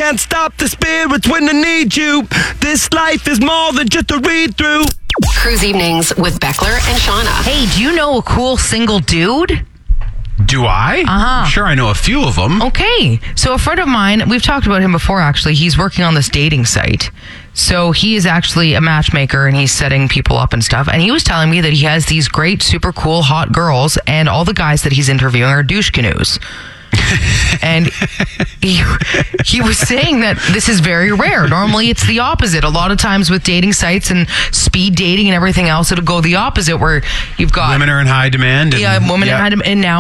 can't stop the spirits when they need you. This life is more than just a read-through. Cruise Evenings with Beckler and Shauna. Hey, do you know a cool single dude? Do I? Uh-huh. Sure, I know a few of them. Okay. So a friend of mine, we've talked about him before, actually. He's working on this dating site. So he is actually a matchmaker and he's setting people up and stuff. And he was telling me that he has these great, super cool, hot girls and all the guys that he's interviewing are douche canoes. And he was saying that this is very rare. Normally it's the opposite. A lot of times with dating sites and speed dating and everything else, it'll go the opposite where you've got... Women are in high demand. Women in high demand. And now